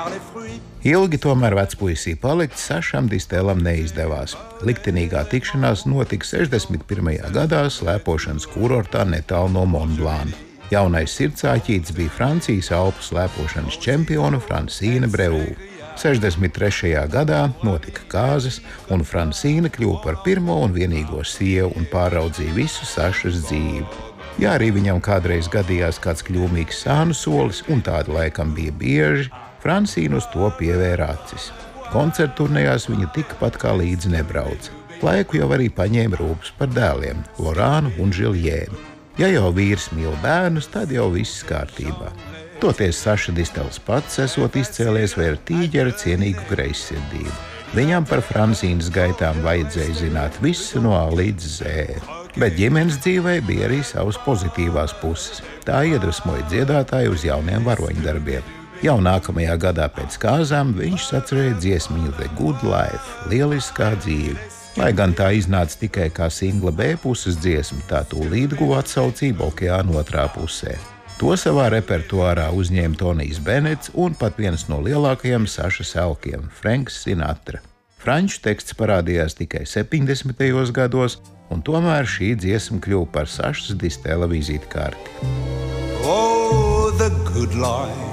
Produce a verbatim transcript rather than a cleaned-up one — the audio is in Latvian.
Ilgi tomēr vecpuisī palikt Sašam Distelam neizdevās. Liktenīgā tikšanās notika sešdesmit pirmajā gadā slēpošanas kurortā netālu no Monblāna. Jaunais sirdsāķītis bija Francijas Alpu slēpošanas čempiona Francīna Breu. sešdesmit trešajā gadā notika kāzas, un Francīna kļuva par pirmo un vienīgo sievu un pāraudzīja visu Sašas dzīvi. Ja arī viņam kādreiz gadījās kāds kļūmīgs sānu solis, un tādi laikam bija bieži, Francīna uz to pievēra acis. Koncertu turnejās viņa tikpat kā līdzi nebrauca. Laiku jau arī paņēma rūpes par dēliem, Lorānu un Žiljēnu. Ja jau vīrs mīl bērnus, tad jau viss kārtībā. Toties Saša Distels pats esot izcēlies vēl tīģera cienīgu greizsirdību. Viņam par Francīnas gaitām vajadzēja zināt visu no A līdz Z. Bet ģimenes dzīvē bija arī savas pozitīvās puses. Tā iedvesmoja dziedātāju uz jauniem varoņdarbiem. Jau nākamajā gadā pēc kāzām viņš sacerēja dziesmiņu The Good Life, lieliskā dzīve. Lai gan tā iznāca tikai kā singla B puses dziesma, tā tūlīt guva atsaucību okeāna otrā pusē. To savā repertuārā uzņēma Tonijs Benets un pat viens no lielākajiem Sašas elkiem – Franks Sinatra. Franču teksts parādījās tikai septiņdesmitajos gados, un tomēr šī dziesma kļuva par Sašas Distela vizītkarti. Oh, the good life